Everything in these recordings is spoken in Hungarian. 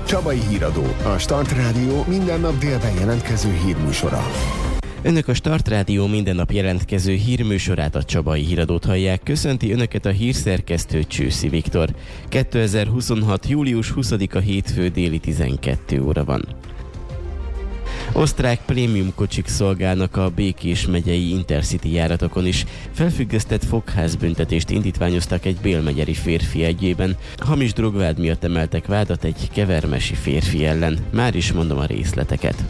Csabai Híradó, a Start Rádió minden nap délben jelentkező hírműsora. Önök a Start Rádió minden nap jelentkező hírműsorát, a Csabai Híradót hallják. Köszönti Önöket a hírszerkesztő Csőszi Viktor. 2026. július 20-a hétfő déli 12 óra van. Osztrák prémium kocsik szolgálnak a Békés megyei Intercity járatokon is. Felfüggesztett fogházbüntetést indítványoztak egy bélmegyeri férfi ügyében. Hamis drogvád miatt emeltek vádat egy kevermesi férfi ellen. Már is mondom a részleteket.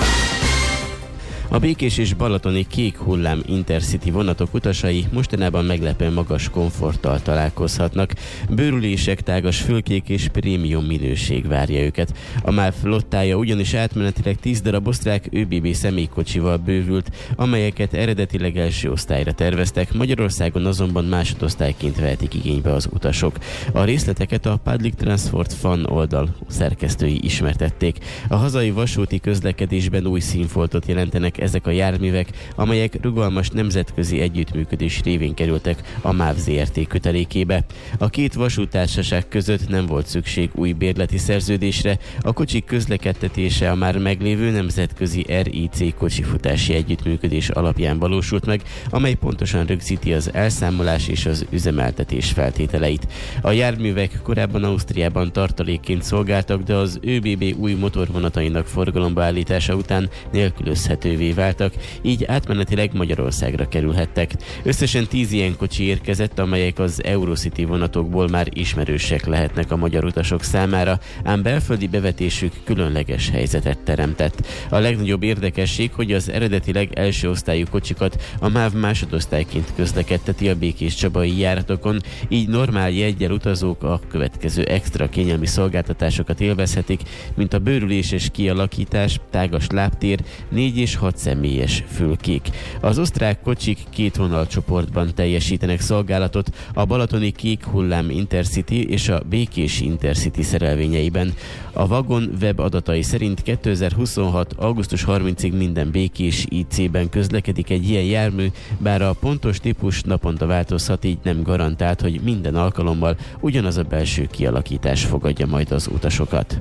A Békés és balatoni kék hullám Intercity vonatok utasai mostanában meglepően magas komforttal találkozhatnak. Bőrülések, tágas fülkék és prémium minőség várja őket. A MÁV flottája ugyanis átmenetileg 10 darab osztrák ÖBB személykocsival bővült, amelyeket eredetileg első osztályra terveztek, Magyarországon azonban másodosztályként vehetik igénybe az utasok. A részleteket a Public Transport Fan oldal szerkesztői ismertették. A hazai vasúti közlekedésben új színfoltot jelentenek ezek a járművek, amelyek rugalmas nemzetközi együttműködés révén kerültek a MÁV Zrt. Kötelékébe. A két vasúttársaság között nem volt szükség új bérleti szerződésre, a kocsik közlekedtetése a már meglévő nemzetközi RIC kocsifutási együttműködés alapján valósult meg, amely pontosan rögzíti az elszámolás és az üzemeltetés feltételeit. A járművek korábban Ausztriában tartalékként szolgáltak, de az ÖBB új motorvonatainak forgalomba állítása után nélkülözhetővé váltak, így átmenetileg Magyarországra kerülhettek. Összesen 10 ilyen kocsi érkezett, amelyek az Eurocity vonatokból már ismerősek lehetnek a magyar utasok számára, ám belföldi bevetésük különleges helyzetet teremtett. A legnagyobb érdekesség, hogy az eredetileg első osztályú kocsikat a MÁV másodosztályként közlekedteti a békés-csabai járatokon, így normál jeggyel utazók a következő extra kényelmi szolgáltatásokat élvezhetik, mint a bőrüléses kialakítás, tágas lábtér, 4 és 6 személyes fülkék. Az osztrák kocsik két vonalcsoportban teljesítenek szolgálatot, a balatoni kék hullám Intercity és a Békés Intercity szerelvényeiben. A vagon web adatai szerint 2026. augusztus 30-ig minden Békés IC-ben közlekedik egy ilyen jármű, bár a pontos típus naponta változhat, így nem garantált, hogy minden alkalommal ugyanaz a belső kialakítás fogadja majd az utasokat.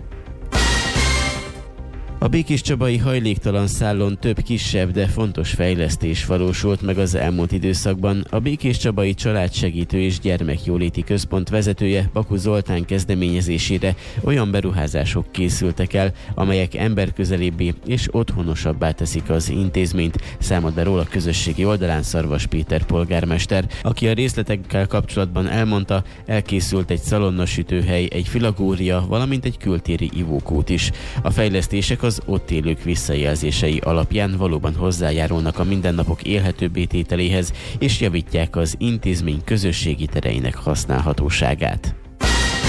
A békés-csabai hajléktalan szállón több kisebb, de fontos fejlesztés valósult meg az elmúlt időszakban. A békés-csabai családsegítő és gyermekjóléti központ vezetője Baku Zoltán kezdeményezésére olyan beruházások készültek el, amelyek emberközelébbé és otthonosabbá teszik az intézményt, számolt be róla a közösségi oldalán Szarvas Péter polgármester, aki a részletekkel kapcsolatban elmondta, elkészült egy szalonnasütőhely, egy filagória, valamint egy kültéri ivókút is. A fejlesztések az ott élők visszajelzései alapján valóban hozzájárulnak a mindennapok élhetőbbé tételéhez, és javítják az intézmény közösségi tereinek használhatóságát.